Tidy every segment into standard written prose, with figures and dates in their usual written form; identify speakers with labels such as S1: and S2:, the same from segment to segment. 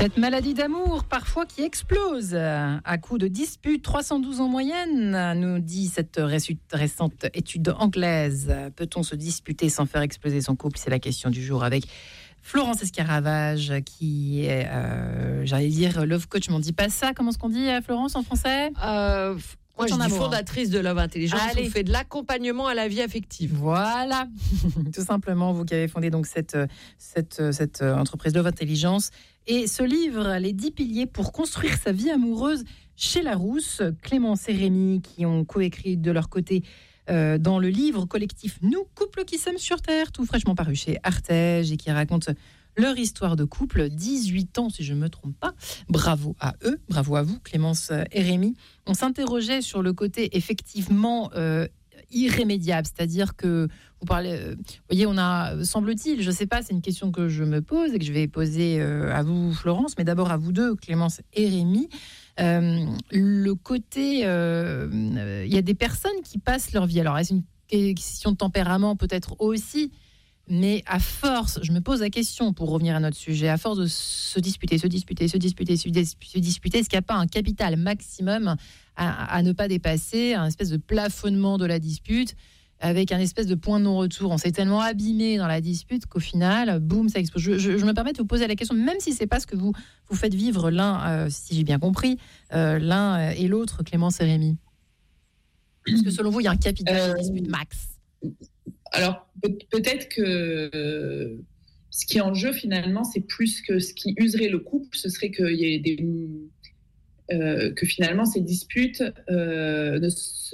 S1: Cette maladie d'amour, parfois qui explose à coups de disputes, 312 en moyenne, nous dit cette récente étude anglaise. Peut-on se disputer sans faire exploser son couple ? C'est la question du jour avec Florence Escaravage, qui est, j'allais dire, love coach, mais on ne dit pas ça. Comment est-ce qu'on dit, Florence, en français ?
S2: Moi, je dis fondatrice de Love Intelligence.
S1: Allez.
S2: Vous faites de l'accompagnement à la vie affective.
S1: Voilà, tout simplement, vous qui avez fondé donc cette entreprise Love Intelligence. Et ce livre, les 10 piliers pour construire sa vie amoureuse chez Larousse, Clémence et Rémi, qui ont coécrit de leur côté dans le livre collectif Nous, couple qui sommes sur Terre, tout fraîchement paru chez Artege et qui raconte leur histoire de couple, 18 ans si je ne me trompe pas. Bravo à eux, bravo à vous Clémence et Rémi. On s'interrogeait sur le côté effectivement irrémédiable, c'est-à-dire que vous parlez, vous voyez, on a, semble-t-il, je ne sais pas, c'est une question que je me pose et que je vais poser à vous Florence, mais d'abord à vous deux, Clémence et Rémi. Le côté, il y a des personnes qui passent leur vie, alors est-ce une question de tempérament peut-être aussi, mais à force, je me pose la question pour revenir à notre sujet, à force de se disputer, est-ce qu'il n'y a pas un capital maximum à ne pas dépasser, un espèce de plafonnement de la dispute, avec un espèce de point de non-retour. On s'est tellement abîmé dans la dispute qu'au final, boum, ça explose. Je me permets de vous poser la question, même si ce n'est pas ce que vous faites vivre l'un, si j'ai bien compris, l'un et l'autre, Clémence et Rémi. Est-ce que selon vous, il y a un capital de dispute max ?
S3: Alors, peut-être que ce qui est en jeu, finalement, c'est plus que ce qui userait le couple, ce serait qu'il y ait que finalement, ces disputes ne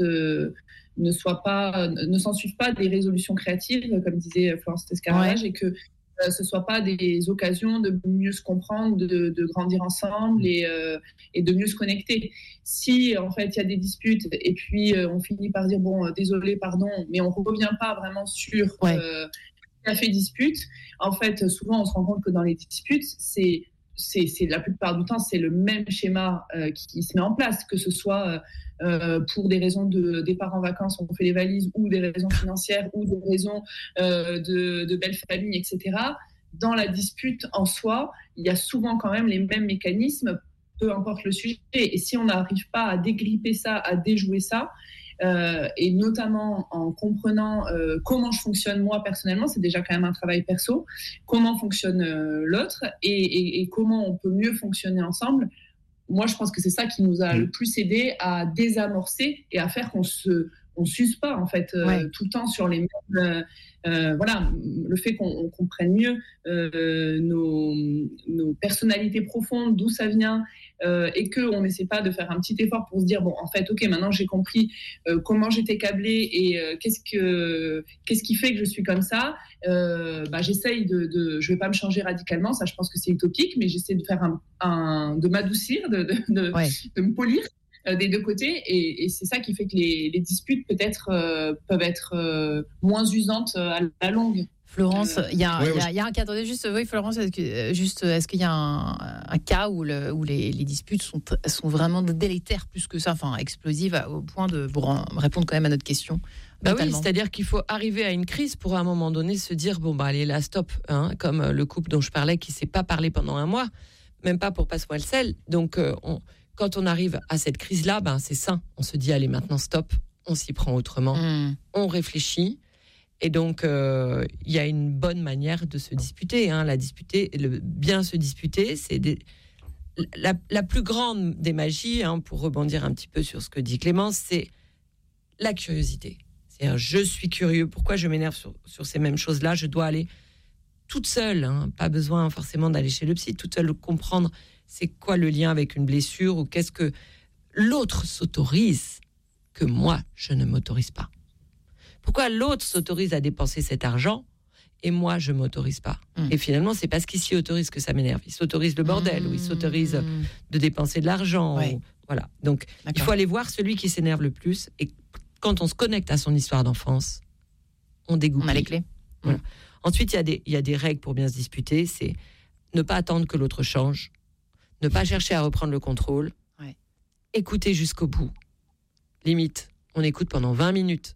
S3: s'ensuivent pas des résolutions créatives, comme disait Florence Escaravage, et que ce ne soit pas des occasions de mieux se comprendre, de grandir ensemble et de mieux se connecter. Si, en fait, il y a des disputes et puis on finit par dire, bon, désolé, pardon, mais on ne revient pas vraiment sur ce qui a fait dispute, en fait, souvent, on se rend compte que dans les disputes, c'est la plupart du temps, c'est le même schéma qui se met en place, que ce soit pour des raisons de départ en vacances, on fait les valises, ou des raisons financières, ou des raisons de belle famille, etc. Dans la dispute en soi, il y a souvent quand même les mêmes mécanismes, peu importe le sujet. Et si on n'arrive pas à dégripper ça, à déjouer ça, et notamment en comprenant comment je fonctionne moi personnellement, c'est déjà quand même un travail perso, comment fonctionne l'autre et comment on peut mieux fonctionner ensemble. Moi, je pense que c'est ça qui nous a le plus aidé à désamorcer et à faire qu'on s'use pas en fait tout le temps sur les mêmes. Voilà, le fait qu'on comprenne mieux nos personnalités profondes, d'où ça vient, et qu'on n'essaie pas de faire un petit effort pour se dire bon, en fait, ok, maintenant j'ai compris comment j'étais câblée et qu'est-ce qui fait que je suis comme ça. J'essaye je vais pas me changer radicalement, ça, je pense que c'est utopique, mais j'essaie de faire de m'adoucir, de me polir des deux côtés, et c'est ça qui fait que les disputes peut-être peuvent être moins usantes à la longue.
S1: Florence, il y a un cas. Attendez, juste, oui, Florence, est-ce qu'il y a un cas où les disputes sont vraiment délétères plus que ça, enfin explosives au point de vous répondre quand même à notre question.
S2: Oui, c'est-à-dire qu'il faut arriver à une crise pour à un moment donné se dire bon allez là stop, comme le couple dont je parlais qui s'est pas parlé pendant un mois, même pas pour passer le sel. Donc quand on arrive à cette crise-là, c'est sain. On se dit allez maintenant stop, on s'y prend autrement, on réfléchit. Et donc, il y a une bonne manière de se disputer. Bien se disputer, c'est la plus grande des magies, pour rebondir un petit peu sur ce que dit Clémence, c'est la curiosité. C'est-à-dire, je suis curieux, pourquoi je m'énerve sur ces mêmes choses-là ? Je dois aller toute seule, pas besoin forcément d'aller chez le psy, toute seule comprendre c'est quoi le lien avec une blessure ou qu'est-ce que l'autre s'autorise que moi, je ne m'autorise pas. Pourquoi l'autre s'autorise à dépenser cet argent et moi, je ne m'autorise pas. Et finalement, c'est parce qu'il s'y autorise que ça m'énerve. Il s'autorise le bordel ou il s'autorise de dépenser de l'argent. Voilà. Donc, il faut aller voir celui qui s'énerve le plus. Et quand on se connecte à son histoire d'enfance, on dégoupille.
S1: On a les clés.
S2: Voilà. Ensuite, il y a des règles pour bien se disputer. C'est ne pas attendre que l'autre change. Ne pas chercher à reprendre le contrôle. Écouter jusqu'au bout. Limite, on écoute pendant 20 minutes.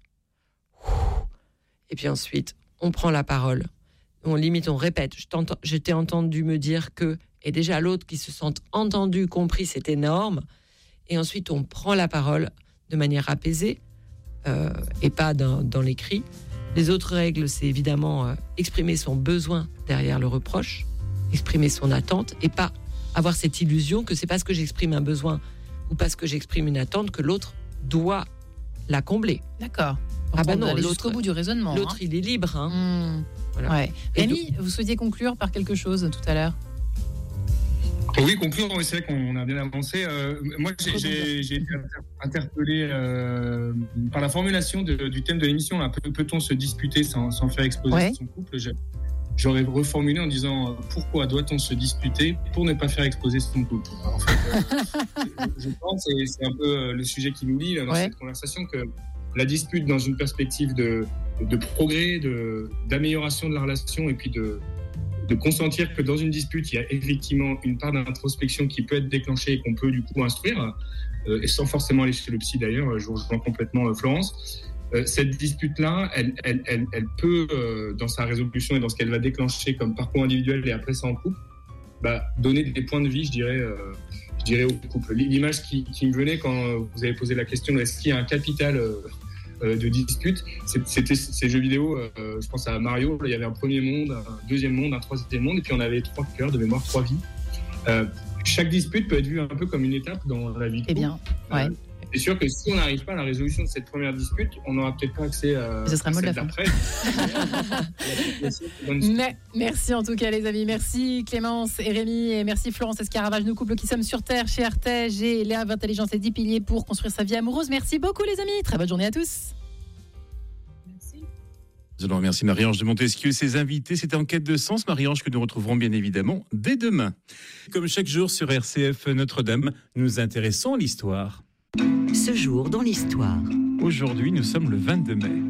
S2: Et puis ensuite, on prend la parole. On répète. Je t'ai entendu me dire que... Et déjà, l'autre qui se sente entendu, compris, c'est énorme. Et ensuite, on prend la parole de manière apaisée et pas dans les cris. Les autres règles, c'est évidemment exprimer son besoin derrière le reproche, exprimer son attente et pas avoir cette illusion que c'est parce que j'exprime un besoin ou parce que j'exprime une attente que l'autre doit la combler.
S1: D'accord.
S2: Ah bah non,
S1: jusqu'au bout du raisonnement.
S2: L'autre, il est libre.
S1: Voilà. Ouais. Rémi, vous souhaitiez conclure par quelque chose tout à l'heure?
S4: Oui, conclure, c'est vrai qu'on a bien avancé. Moi, j'ai été interpellé par la formulation du thème de l'émission. Peut-on se disputer sans faire exploser son couple? J'aurais reformulé en disant pourquoi doit-on se disputer pour ne pas faire exploser son couple? En fait, je pense, et c'est un peu le sujet qui nous lie dans cette conversation, que la dispute dans une perspective de progrès, d'amélioration de la relation, et puis de consentir que dans une dispute, il y a effectivement une part d'introspection qui peut être déclenchée et qu'on peut du coup instruire, et sans forcément aller chez le psy d'ailleurs, je rejoins complètement Florence. Cette dispute-là, elle peut, dans sa résolution et dans ce qu'elle va déclencher comme parcours individuel et après ça en couple, donner des points de vie, je dirais au couple. L'image qui me venait quand vous avez posé la question, est-ce qu'il y a un capital de dispute, c'était ces jeux vidéo, je pense à Mario, là, il y avait un premier monde, un deuxième monde, un troisième monde, et puis on avait 3 cœurs de mémoire, 3 vies. Chaque dispute peut être vue un peu comme une étape dans la vie de couple.
S1: Bien, ouais.
S4: C'est sûr que si on n'arrive pas à la résolution de cette première dispute, on n'aura peut-être pas accès à celle d'après.
S1: Merci en tout cas les amis, merci Clémence et Rémi, et merci Florence Escaravage, nous couple qui sommes sur Terre chez Artege, et Léa Intelligence et 10 piliers pour construire sa vie amoureuse. Merci beaucoup les amis, très bonne journée à tous.
S3: Merci.
S5: Nous allons remercier Marie-Ange de Montesquieu et ses invités. C'était En quête de sens, Marie-Ange, que nous retrouverons bien évidemment dès demain. Comme chaque jour sur RCF Notre-Dame, nous nous intéressons à l'histoire.
S6: Ce jour dans l'histoire.
S5: Aujourd'hui, nous sommes le 22 mai.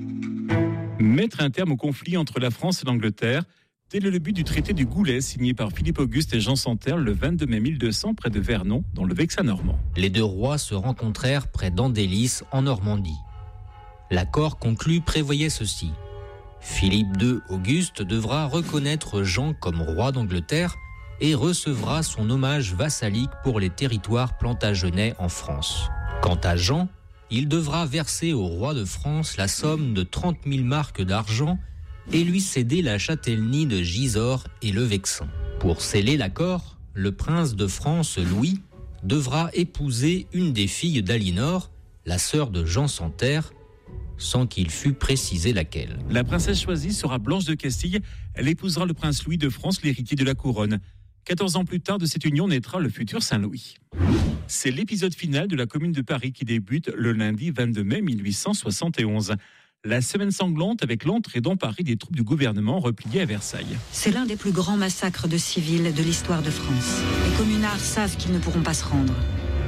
S5: Mettre un terme au conflit entre la France et l'Angleterre, tel est le but du traité du Goulet signé par Philippe Auguste et Jean Santerre le 22 mai 1200 près de Vernon, dans le Vexin normand.
S7: Les deux rois se rencontrèrent près d'Andélis en Normandie. L'accord conclu prévoyait ceci. Philippe II Auguste devra reconnaître Jean comme roi d'Angleterre et recevra son hommage vassalique pour les territoires plantagenets en France. Quant à Jean, il devra verser au roi de France la somme de 30 000 marcs d'argent et lui céder la châtellenie de Gisors et le Vexin. Pour sceller l'accord, le prince de France, Louis, devra épouser une des filles d'Aliénor, la sœur de Jean Santerre, sans qu'il fût précisé laquelle.
S5: La princesse choisie sera Blanche de Castille. Elle épousera le prince Louis de France, l'héritier de la couronne. 14 ans plus tard, de cette union naîtra le futur Saint-Louis. C'est l'épisode final de la Commune de Paris qui débute le lundi 22 mai 1871. La semaine sanglante avec l'entrée dans Paris des troupes du gouvernement repliées à Versailles.
S6: C'est l'un des plus grands massacres de civils de l'histoire de France. Les communards savent qu'ils ne pourront pas se rendre.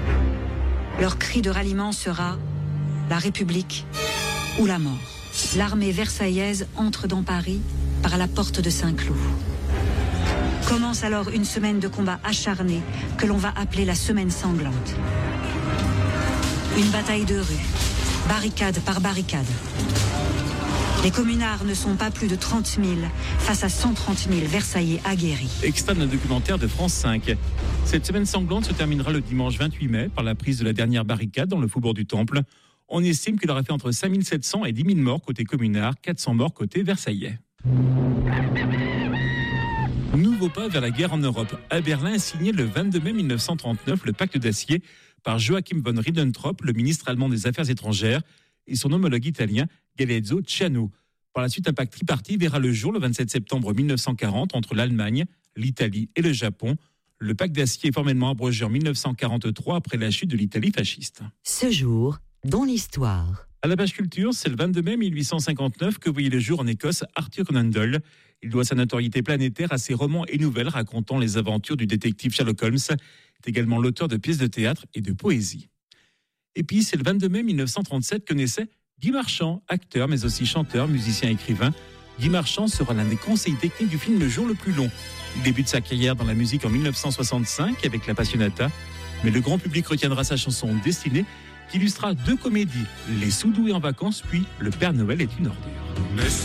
S6: Leur cri de ralliement sera « La République ou la mort ». L'armée versaillaise entre dans Paris par la porte de Saint-Cloud. Commence alors une semaine de combats acharnés que l'on va appeler la semaine sanglante. Une bataille de rue, barricade par barricade. Les communards ne sont pas plus de 30 000 face à 130 000 Versaillais aguerris.
S5: Extrait d'un documentaire de France 5. Cette semaine sanglante se terminera le dimanche 28 mai par la prise de la dernière barricade dans le faubourg du Temple. On estime qu'il aurait fait entre 5 700 et 10 000 morts côté communards, 400 morts côté versaillais. Nouveau pas vers la guerre en Europe. À Berlin est signé le 22 mai 1939 le pacte d'acier par Joachim von Ribbentrop, le ministre allemand des Affaires étrangères, et son homologue italien Galeazzo Ciano. Par la suite, un pacte tripartite verra le jour le 27 septembre 1940 entre l'Allemagne, l'Italie et le Japon. Le pacte d'acier est formellement abrogé en 1943 après la chute de l'Italie fasciste.
S6: Ce jour dans l'histoire.
S5: À la page culture, c'est le 22 mai 1859 que voyait le jour en Écosse Arthur Conan Doyle. Il doit sa notoriété planétaire à ses romans et nouvelles racontant les aventures du détective Sherlock Holmes. Il est également l'auteur de pièces de théâtre et de poésie. Et puis, c'est le 22 mai 1937 que naissait Guy Marchand, acteur mais aussi chanteur, musicien, écrivain. Guy Marchand sera l'un des conseillers techniques du film Le Jour le plus long. Il débute sa carrière dans la musique en 1965 avec La Passionata, mais le grand public retiendra sa chanson Destinée, qui illustrera 2 comédies, Les Sous-doués en vacances, puis Le Père Noël est une ordure.